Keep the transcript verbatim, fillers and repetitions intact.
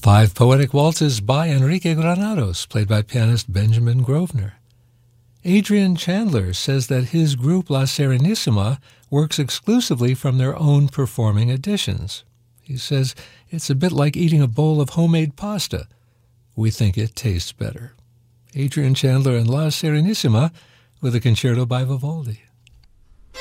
Five Poetic Waltzes by Enrique Granados, played by pianist Benjamin Grosvenor. Adrian Chandler says that his group La Serenissima works exclusively from their own performing editions. He says it's a bit like eating a bowl of homemade pasta. We think it tastes better. Adrian Chandler and La Serenissima with a concerto by Vivaldi.